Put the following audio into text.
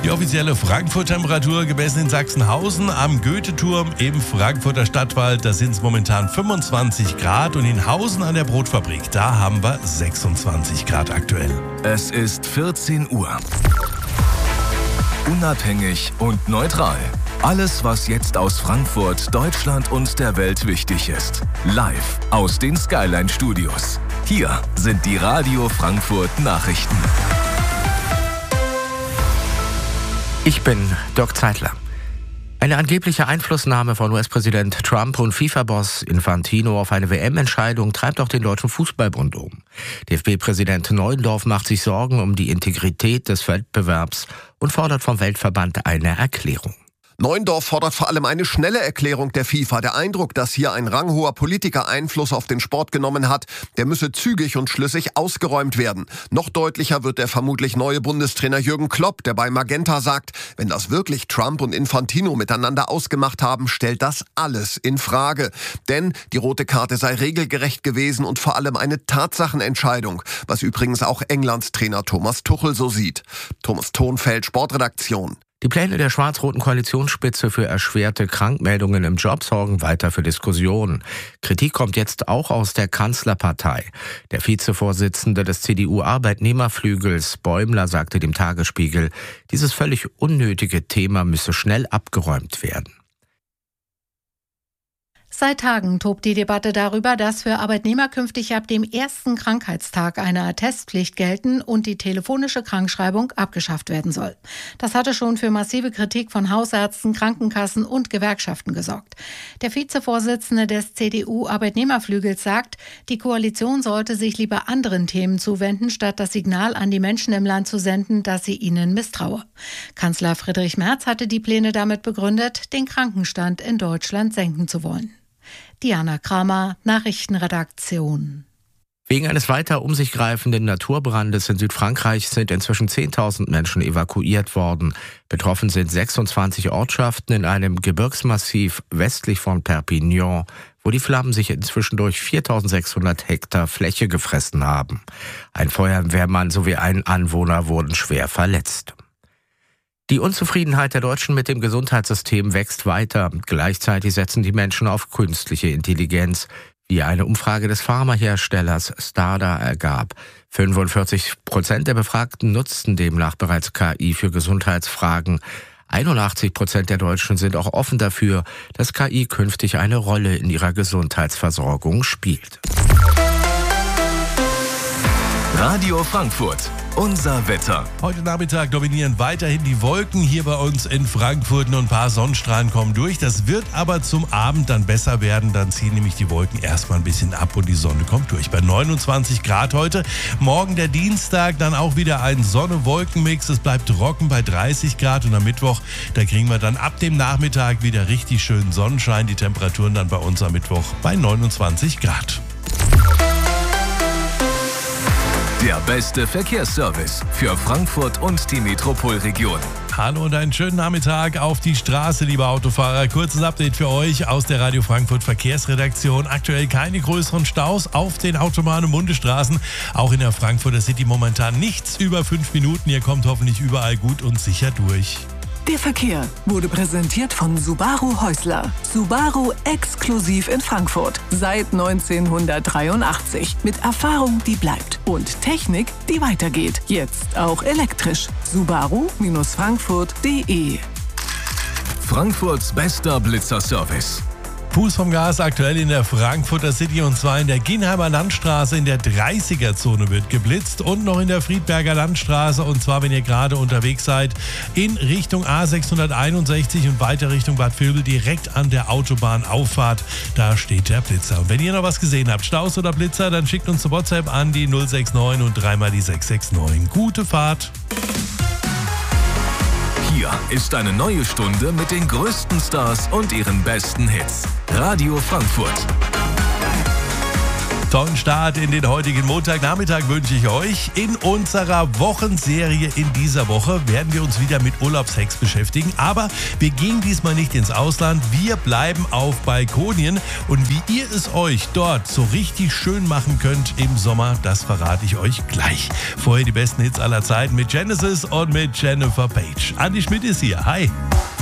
Die offizielle Frankfurt-Temperatur gemessen in Sachsenhausen am Goethe-Turm im Frankfurter Stadtwald. Da sind es momentan 25 Grad und in Hausen an der Brotfabrik, da haben wir 26 Grad aktuell. Es ist 14 Uhr. Unabhängig und neutral. Alles, was jetzt aus Frankfurt, Deutschland und der Welt wichtig ist. Live aus den Skyline Studios. Hier sind die Radio Frankfurt Nachrichten. Ich bin Dirk Zeitler. Eine angebliche Einflussnahme von US-Präsident Trump und FIFA-Boss Infantino auf eine WM-Entscheidung treibt auch den Deutschen Fußballbund um. DFB-Präsident Neuendorf macht sich Sorgen um die Integrität des Wettbewerbs und fordert vom Weltverband eine Erklärung. Neuendorf fordert vor allem eine schnelle Erklärung der FIFA. Der Eindruck, dass hier ein ranghoher Politiker Einfluss auf den Sport genommen hat, der müsse zügig und schlüssig ausgeräumt werden. Noch deutlicher wird der vermutlich neue Bundestrainer Jürgen Klopp, der bei Magenta sagt, wenn das wirklich Trump und Infantino miteinander ausgemacht haben, stellt das alles in Frage. Denn die rote Karte sei regelgerecht gewesen und vor allem eine Tatsachenentscheidung, was übrigens auch Englands Trainer Thomas Tuchel so sieht. Thomas Thonfeld, Sportredaktion. Die Pläne der schwarz-roten Koalitionsspitze für erschwerte Krankmeldungen im Job sorgen weiter für Diskussionen. Kritik kommt jetzt auch aus der Kanzlerpartei. Der Vizevorsitzende des CDU-Arbeitnehmerflügels, Bäumler, sagte dem Tagesspiegel, dieses völlig unnötige Thema müsse schnell abgeräumt werden. Seit Tagen tobt die Debatte darüber, dass für Arbeitnehmer künftig ab dem ersten Krankheitstag eine Attestpflicht gelten und die telefonische Krankschreibung abgeschafft werden soll. Das hatte schon für massive Kritik von Hausärzten, Krankenkassen und Gewerkschaften gesorgt. Der Vizevorsitzende des CDU-Arbeitnehmerflügels sagt, die Koalition sollte sich lieber anderen Themen zuwenden, statt das Signal an die Menschen im Land zu senden, dass sie ihnen misstraue. Kanzler Friedrich Merz hatte die Pläne damit begründet, den Krankenstand in Deutschland senken zu wollen. Diana Kramer, Nachrichtenredaktion. Wegen eines weiter um sich greifenden Naturbrandes in Südfrankreich sind inzwischen 10.000 Menschen evakuiert worden. Betroffen sind 26 Ortschaften in einem Gebirgsmassiv westlich von Perpignan, wo die Flammen sich inzwischen durch 4.600 Hektar Fläche gefressen haben. Ein Feuerwehrmann sowie ein Anwohner wurden schwer verletzt. Die Unzufriedenheit der Deutschen mit dem Gesundheitssystem wächst weiter. Gleichzeitig setzen die Menschen auf künstliche Intelligenz, wie eine Umfrage des Pharmaherstellers Stada ergab. 45% der Befragten nutzten demnach bereits KI für Gesundheitsfragen. 81% der Deutschen sind auch offen dafür, dass KI künftig eine Rolle in ihrer Gesundheitsversorgung spielt. Radio Frankfurt. Unser Wetter. Heute Nachmittag dominieren weiterhin die Wolken hier bei uns in Frankfurt. Nur ein paar Sonnenstrahlen kommen durch. Das wird aber zum Abend dann besser werden. Dann ziehen nämlich die Wolken erstmal ein bisschen ab und die Sonne kommt durch. Bei 29 Grad heute. Morgen der Dienstag dann auch wieder ein Sonne-Wolken-Mix. Es bleibt trocken bei 30 Grad und am Mittwoch, da kriegen wir dann ab dem Nachmittag wieder richtig schönen Sonnenschein. Die Temperaturen dann bei uns am Mittwoch bei 29 Grad. Der beste Verkehrsservice für Frankfurt und die Metropolregion. Hallo und einen schönen Nachmittag auf die Straße, liebe Autofahrer. Kurzes Update für euch aus der Radio Frankfurt Verkehrsredaktion. Aktuell keine größeren Staus auf den Autobahnen und Bundesstraßen. Auch in der Frankfurter City momentan nichts über 5 Minuten. Ihr kommt hoffentlich überall gut und sicher durch. Der Verkehr wurde präsentiert von Subaru Häusler. Subaru exklusiv in Frankfurt. Seit 1983. Mit Erfahrung, die bleibt. Und Technik, die weitergeht. Jetzt auch elektrisch. Subaru-Frankfurt.de. Frankfurts bester Blitzerservice. Fuß vom Gas aktuell in der Frankfurter City und zwar in der Ginheimer Landstraße in der 30er-Zone wird geblitzt und noch in der Friedberger Landstraße und zwar, wenn ihr gerade unterwegs seid, in Richtung A661 und weiter Richtung Bad Vilbel direkt an der Autobahnauffahrt. Da steht der Blitzer. Und wenn ihr noch was gesehen habt, Staus oder Blitzer, dann schickt uns eine WhatsApp an die 069 und 3 die 669. Gute Fahrt! Hier ist eine neue Stunde mit den größten Stars und ihren besten Hits. Radio Frankfurt. Tollen Start in den heutigen Montagnachmittag wünsche ich euch. In unserer Wochenserie in dieser Woche werden wir uns wieder mit Urlaubshacks beschäftigen. Aber wir gehen diesmal nicht ins Ausland. Wir bleiben auf Balkonien. Und wie ihr es euch dort so richtig schön machen könnt im Sommer, das verrate ich euch gleich. Vorher die besten Hits aller Zeiten mit Genesis und mit Jennifer Page. Andi Schmidt ist hier. Hi.